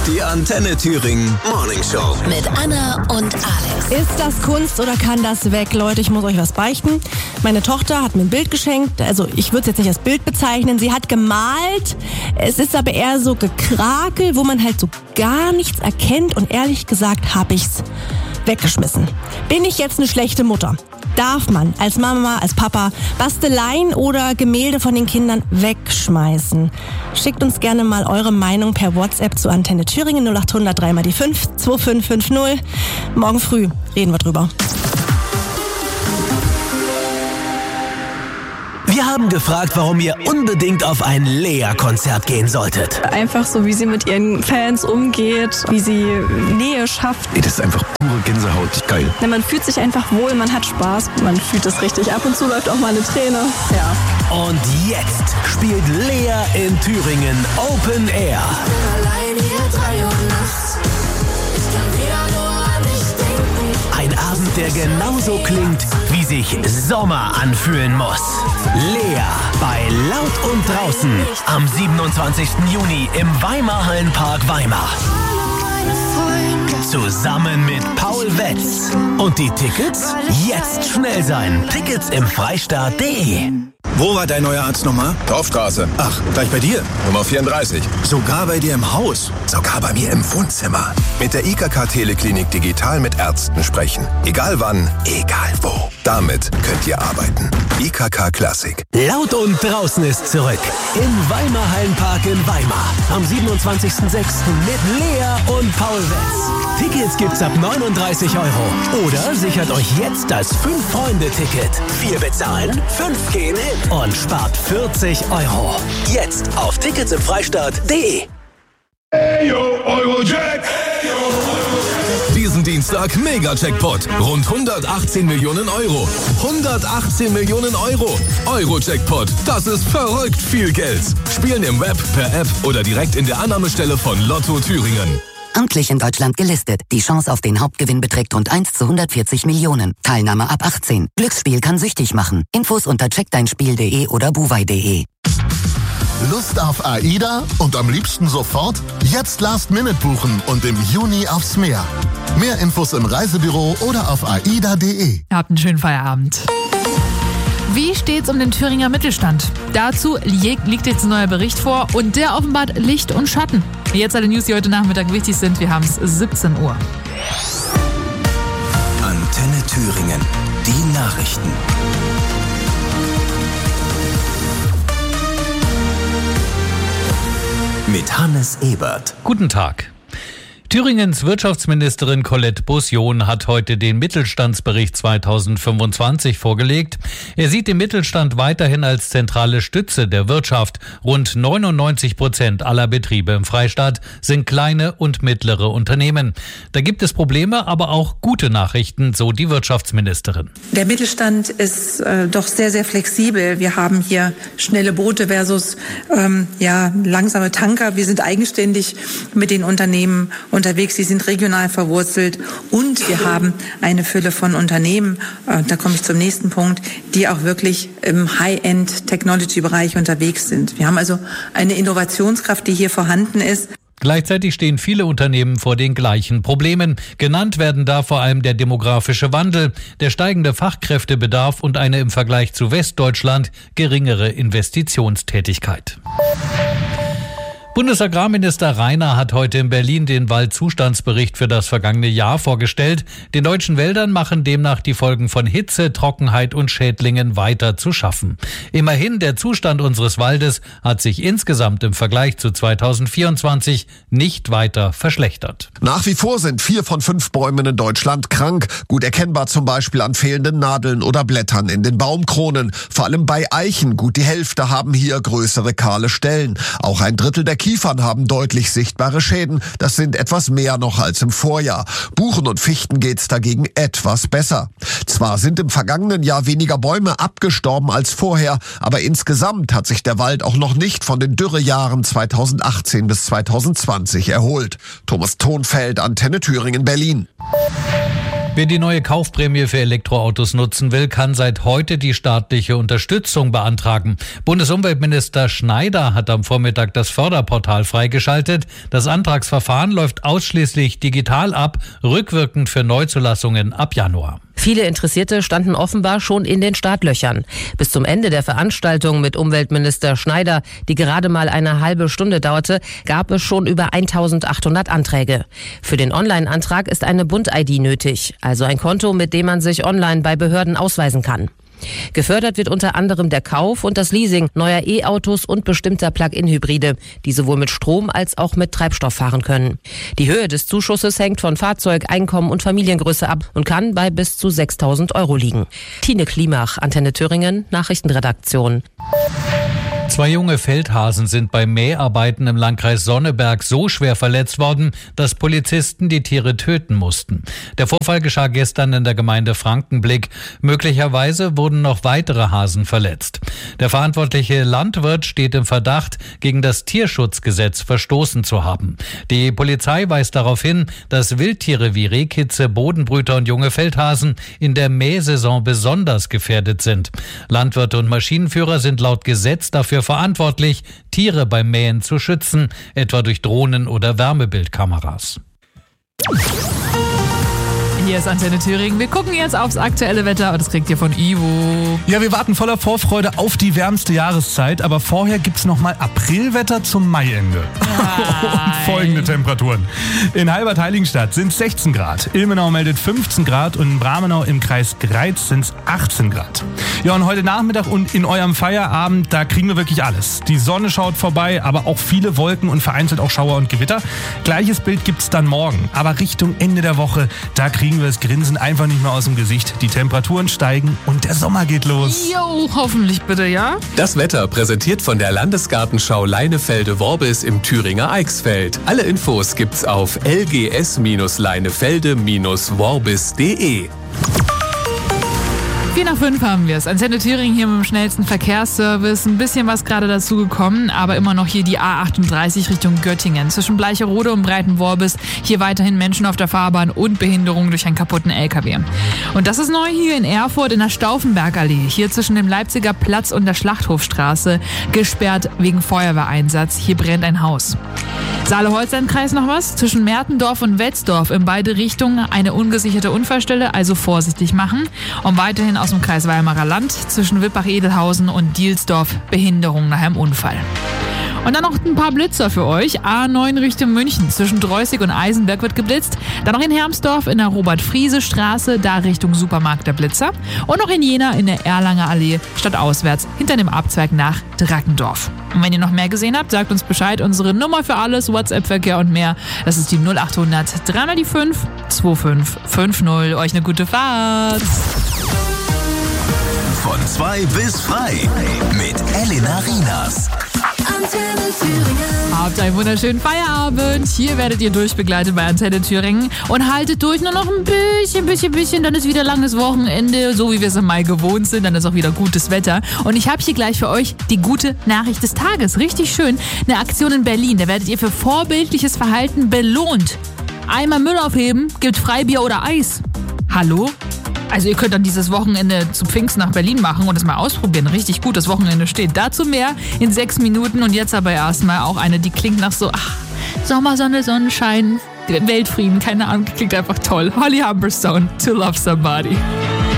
Die Antenne Thüringen Morning Show. Mit Anna und Alex. Ist das Kunst oder kann das weg? Leute, ich muss euch was beichten. Meine Tochter hat mir ein Bild geschenkt. Also ich würde es jetzt nicht als Bild bezeichnen. Sie hat gemalt. Es ist aber eher so Gekrakel, wo man halt so gar nichts erkennt. Und ehrlich gesagt habe ich's weggeschmissen. Bin ich jetzt eine schlechte Mutter? Darf man als Mama, als Papa Basteleien oder Gemälde von den Kindern wegschmeißen? Schickt uns gerne mal eure Meinung per WhatsApp zu Antenne Thüringen 0800 3 mal die 5 2550. Morgen früh reden wir drüber. Wir haben gefragt, warum ihr unbedingt auf ein Lea-Konzert gehen solltet. Einfach so, wie sie mit ihren Fans umgeht, wie sie Nähe schafft. Das ist einfach pure Gänsehaut, geil. Ja, man fühlt sich einfach wohl, man hat Spaß, man fühlt es richtig. Ab und zu läuft auch mal eine Träne. Ja. Und jetzt spielt Lea in Thüringen Open Air. Allein hier 3 Uhr nachts. Ich kann wieder nur an dich denken. Ein Abend, der genauso klingt, wie sich Sommer anfühlen muss. Lea bei Laut und Draußen am 27. Juni im Weimar-Hallenpark Weimar. Zusammen mit Paul Wetz. Und die Tickets? Jetzt schnell sein. Tickets im Freistaat.de. Wo war dein neuer Arzt nochmal? Dorfstraße. Ach, gleich bei dir? Nummer 34. Sogar bei dir im Haus? Sogar bei mir im Wohnzimmer. Mit der IKK Teleklinik digital mit Ärzten sprechen. Egal wann, egal wo. Damit könnt ihr arbeiten. IKK Klassik. Laut und Draußen ist zurück. Im Weimar-Hallenpark in Weimar. Am 27.06. mit Lea und Paul Wetz. Tickets gibt's ab 39 €. Oder sichert euch jetzt das 5-Freunde-Ticket. 4 bezahlen, 5 gehen hin. Und spart 40 €. Jetzt auf ticketsimfreistaat.de. Eurojack! Diesen Dienstag Mega-Jackpot. Rund 118 Millionen €. 118 Millionen €. Euro-Jackpot. Das ist verrückt viel Geld. Spielen im Web, per App oder direkt in der Annahmestelle von Lotto Thüringen. Amtlich in Deutschland gelistet. Die Chance auf den Hauptgewinn beträgt rund 1 zu 140 Millionen. Teilnahme ab 18. Glücksspiel kann süchtig machen. Infos unter checkdeinspiel.de oder buwei.de. Lust auf AIDA und am liebsten sofort? Jetzt Last-Minute buchen und im Juni aufs Meer. Mehr Infos im Reisebüro oder auf aida.de. Habt einen schönen Feierabend. Wie steht's um den Thüringer Mittelstand? Dazu liegt jetzt ein neuer Bericht vor und der offenbart Licht und Schatten. Jetzt alle News, die heute Nachmittag wichtig sind. Wir haben es 17 Uhr. Antenne Thüringen. Die Nachrichten. Mit Hannes Ebert. Guten Tag. Thüringens Wirtschaftsministerin Colette Bussion hat heute den Mittelstandsbericht 2025 vorgelegt. Er sieht den Mittelstand weiterhin als zentrale Stütze der Wirtschaft. Rund 99% aller Betriebe im Freistaat sind kleine und mittlere Unternehmen. Da gibt es Probleme, aber auch gute Nachrichten, so die Wirtschaftsministerin. Der Mittelstand ist doch sehr, sehr flexibel. Wir haben hier schnelle Boote versus langsame Tanker. Wir sind eigenständig mit den Unternehmen unterwegs, sie sind regional verwurzelt und wir haben eine Fülle von Unternehmen, da komme ich zum nächsten Punkt, die auch wirklich im High-End-Technology-Bereich unterwegs sind. Wir haben also eine Innovationskraft, die hier vorhanden ist. Gleichzeitig stehen viele Unternehmen vor den gleichen Problemen. Genannt werden da vor allem der demografische Wandel, der steigende Fachkräftebedarf und eine im Vergleich zu Westdeutschland geringere Investitionstätigkeit. Bundesagrarminister Rainer hat heute in Berlin den Waldzustandsbericht für das vergangene Jahr vorgestellt. Den deutschen Wäldern machen demnach die Folgen von Hitze, Trockenheit und Schädlingen weiter zu schaffen. Immerhin, der Zustand unseres Waldes hat sich insgesamt im Vergleich zu 2024 nicht weiter verschlechtert. Nach wie vor sind 4 von 5 Bäumen in Deutschland krank. Gut erkennbar zum Beispiel an fehlenden Nadeln oder Blättern in den Baumkronen. Vor allem bei Eichen, gut die Hälfte haben hier größere kahle Stellen. Auch ein Drittel der Kiefern haben deutlich sichtbare Schäden. Das sind etwas mehr noch als im Vorjahr. Buchen und Fichten geht's dagegen etwas besser. Zwar sind im vergangenen Jahr weniger Bäume abgestorben als vorher, aber insgesamt hat sich der Wald auch noch nicht von den Dürrejahren 2018 bis 2020 erholt. Thomas Thonfeld, Antenne Thüringen, Berlin. Wer die neue Kaufprämie für Elektroautos nutzen will, kann seit heute die staatliche Unterstützung beantragen. Bundesumweltminister Schneider hat am Vormittag das Förderportal freigeschaltet. Das Antragsverfahren läuft ausschließlich digital ab, rückwirkend für Neuzulassungen ab Januar. Viele Interessierte standen offenbar schon in den Startlöchern. Bis zum Ende der Veranstaltung mit Umweltminister Schneider, die gerade mal eine halbe Stunde dauerte, gab es schon über 1800 Anträge. Für den Online-Antrag ist eine Bund-ID nötig, also ein Konto, mit dem man sich online bei Behörden ausweisen kann. Gefördert wird unter anderem der Kauf und das Leasing neuer E-Autos und bestimmter Plug-in-Hybride, die sowohl mit Strom als auch mit Treibstoff fahren können. Die Höhe des Zuschusses hängt von Fahrzeug, Einkommen und Familiengröße ab und kann bei bis zu 6.000 € liegen. Tine Klimach, Antenne Thüringen, Nachrichtenredaktion. 2 junge Feldhasen sind bei Mäharbeiten im Landkreis Sonneberg so schwer verletzt worden, dass Polizisten die Tiere töten mussten. Der Vorfall geschah gestern in der Gemeinde Frankenblick. Möglicherweise wurden noch weitere Hasen verletzt. Der verantwortliche Landwirt steht im Verdacht, gegen das Tierschutzgesetz verstoßen zu haben. Die Polizei weist darauf hin, dass Wildtiere wie Rehkitze, Bodenbrüter und junge Feldhasen in der Mähsaison besonders gefährdet sind. Landwirte und Maschinenführer sind laut Gesetz dafür verantwortlich, Tiere beim Mähen zu schützen, etwa durch Drohnen oder Wärmebildkameras. Hier ist Antenne Thüringen. Wir gucken jetzt aufs aktuelle Wetter und das kriegt ihr von Ivo. Ja, wir warten voller Vorfreude auf die wärmste Jahreszeit, aber vorher gibt's noch mal Aprilwetter zum Maiende. Und folgende Temperaturen. In Halbert-Heiligenstadt sind 16 Grad, Ilmenau meldet 15 Grad und in Bramenau im Kreis Greiz sind es 18 Grad. Ja, und heute Nachmittag und in eurem Feierabend, da kriegen wir wirklich alles. Die Sonne schaut vorbei, aber auch viele Wolken und vereinzelt auch Schauer und Gewitter. Gleiches Bild gibt's dann morgen, aber Richtung Ende der Woche, da kriegen wir das Grinsen einfach nicht mehr aus dem Gesicht. Die Temperaturen steigen und der Sommer geht los. Jo, hoffentlich bitte, ja? Das Wetter präsentiert von der Landesgartenschau Leinefelde-Worbis im Thüringer Eichsfeld. Alle Infos gibt's auf lgs-leinefelde-worbis.de. 4 nach 5 haben wir es. Antenne Thüringen hier mit dem schnellsten Verkehrsservice. Ein bisschen was gerade dazu gekommen, aber immer noch hier die A38 Richtung Göttingen. Zwischen Bleicherode und Breitenworbis hier weiterhin Menschen auf der Fahrbahn und Behinderung durch einen kaputten LKW. Und das ist neu hier in Erfurt in der Stauffenbergallee. Hier zwischen dem Leipziger Platz und der Schlachthofstraße. Gesperrt wegen Feuerwehreinsatz. Hier brennt ein Haus. Saale-Holstein-Kreis noch was? Zwischen Mertendorf und Wetzdorf in beide Richtungen eine ungesicherte Unfallstelle, also vorsichtig machen. Und weiterhin aus dem Kreis Weimarer Land zwischen Wippach-Edelhausen und Dielsdorf Behinderung nach einem Unfall. Und dann noch ein paar Blitzer für euch. A9 Richtung München. Zwischen Dreußig und Eisenberg wird geblitzt. Dann noch in Hermsdorf in der Robert-Friese-Straße, da Richtung Supermarkt der Blitzer. Und noch in Jena in der Erlanger Allee, stadtauswärts, hinter dem Abzweig nach Drackendorf. Und wenn ihr noch mehr gesehen habt, sagt uns Bescheid. Unsere Nummer für alles, WhatsApp-Verkehr und mehr, das ist die 0800 305 2550. Euch eine gute Fahrt. Von 2 bis frei mit Elena Rienas. Antenne Thüringen. Habt einen wunderschönen Feierabend. Hier werdet ihr durchbegleitet bei Antenne Thüringen. Und haltet durch, nur noch ein bisschen. Dann ist wieder langes Wochenende, so wie wir es im Mai gewohnt sind. Dann ist auch wieder gutes Wetter. Und ich habe hier gleich für euch die gute Nachricht des Tages. Richtig schön. Eine Aktion in Berlin. Da werdet ihr für vorbildliches Verhalten belohnt. Einmal Müll aufheben, gibt Freibier oder Eis. Hallo? Also ihr könnt dann dieses Wochenende zu Pfingsten nach Berlin machen und es mal ausprobieren. Richtig gut, das Wochenende steht. Dazu mehr in 6 Minuten. Und jetzt aber erstmal auch eine, die klingt nach so, Sommersonne, Sonnenschein, Weltfrieden, keine Ahnung, klingt einfach toll. Holly Humberstone, To Love Somebody.